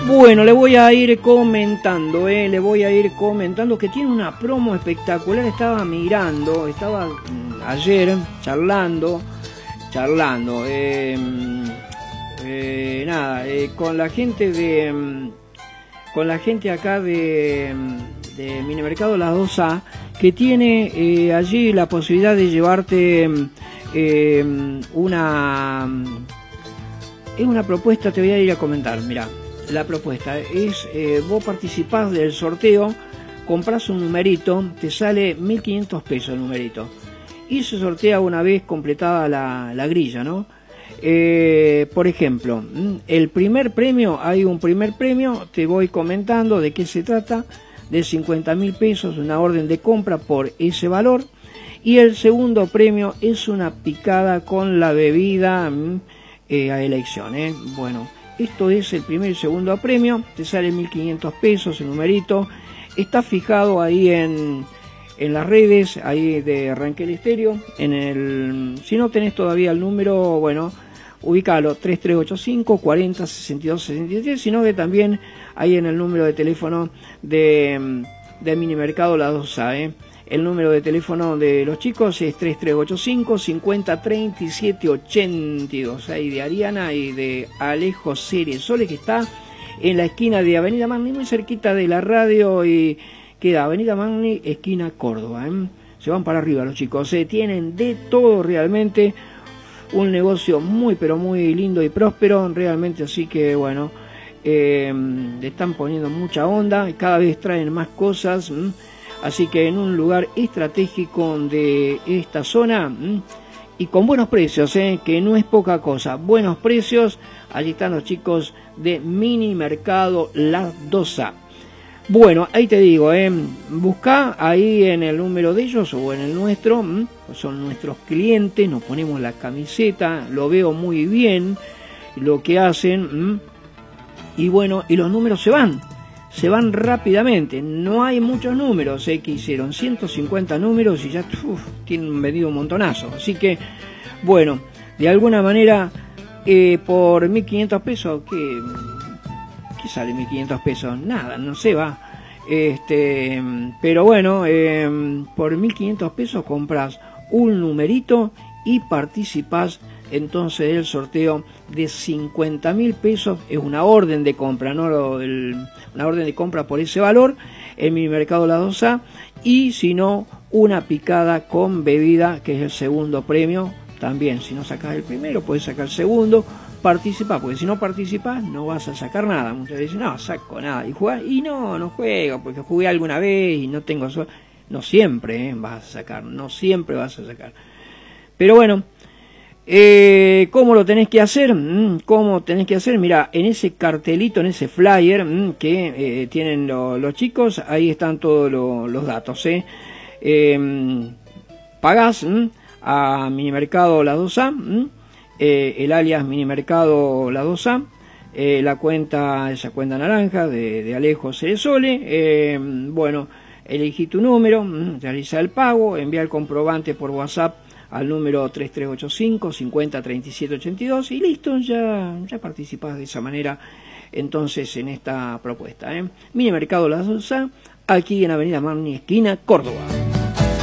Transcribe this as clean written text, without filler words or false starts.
Bueno, le voy a ir comentando, le voy a ir comentando que tiene una promo espectacular. Estaba mirando, estaba ayer charlando, con la gente con la gente acá de Minimercado Las 2A, que tiene allí la posibilidad de llevarte es una propuesta. Te voy a ir a comentar, mirá. La propuesta es, vos participás del sorteo, comprás un numerito, te sale 1.500 pesos el numerito, y se sortea una vez completada la grilla, ¿no? Por ejemplo, el primer premio, hay un primer premio, te voy comentando de qué se trata, de 50.000 pesos, una orden de compra por ese valor, y el segundo premio es una picada con la bebida a elección, Bueno, esto es el primer y segundo premio, te sale 1.500 pesos el numerito, está fijado ahí en las redes, ahí de Ranquel Estéreo, si no tenés todavía el número, bueno, ubícalo, 3385 40 62 63, sino que también ahí en el número de teléfono de Minimercado La 2A, El número de teléfono de los chicos es 3385 50 37 82, ahí de Ariana y de Alejo Ceresole, que está en la esquina de Avenida Magni, muy cerquita de la radio, y queda Avenida Magni, esquina Córdoba, Se van para arriba los chicos, tienen de todo realmente, un negocio muy pero muy lindo y próspero realmente, así que bueno, le están poniendo mucha onda y cada vez traen más cosas, así que en un lugar estratégico de esta zona y con buenos precios, que no es poca cosa, buenos precios. Allí están los chicos de Minimercado Las 2A. Bueno, ahí te digo, busca ahí en el número de ellos o en el nuestro, son nuestros clientes, nos ponemos la camiseta, lo veo muy bien lo que hacen, y bueno, y los números se van rápidamente, no hay muchos números, que hicieron 150 números y ya tienen vendido un montonazo, así que bueno, de alguna manera por 1.500 pesos, ¿qué sale 1.500 pesos? Nada, no se va, pero bueno, por 1.500 pesos compras un numerito y participás entonces del sorteo de 50.000 pesos. Es una orden de compra, no una orden de compra por ese valor en Minimercado La 2A, y si no, una picada con bebida, que es el segundo premio. También, si no sacas el primero, puedes sacar el segundo. Participa, porque si no participas no vas a sacar nada. Muchas veces no saco nada y jugar, y no juego porque jugué alguna vez y no tengo suerte. No siempre vas a sacar, no siempre vas a sacar. Pero bueno, ¿cómo lo tenés que hacer? ¿Cómo tenés que hacer? Mira, en ese cartelito, en ese flyer que tienen los chicos, ahí están todos los datos. Pagás a Minimercado La 2A, el alias Minimercado La 2A, esa cuenta naranja de Alejo Ceresole, bueno, elegí tu número, realiza el pago, envía el comprobante por WhatsApp al número 3385 50 37 82 y listo, ya participás de esa manera entonces en esta propuesta. Minimercado La 2A, aquí en Avenida Marni, esquina Córdoba.